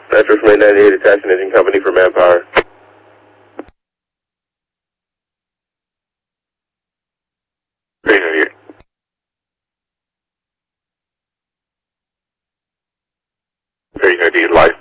Metro Flight 98, attaching engine company for manpower. Great, here. Great, life.